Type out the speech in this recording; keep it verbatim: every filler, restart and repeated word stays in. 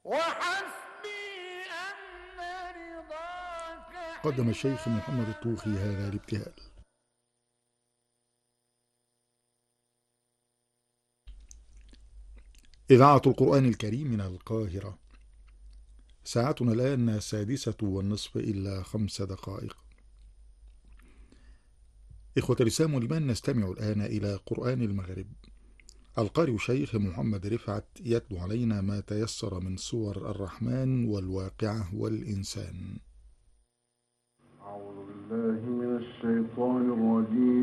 وحسبي أن رضاك قدم الشيخ محمد الطوخي هذا الابتهال. إذاعة القرآن الكريم من القاهرة. ساعتنا الآن السادسة والنصف إلا خمس دقائق. إخوة الإسلام والإيمان، نستمع الآن إلى قرآن المغرب. القارئ الشيخ محمد رفعت يتلو علينا ما تيسر من سور الرحمن والواقعة والإنسان. أعوذ بالله من الشيطان الرجيم.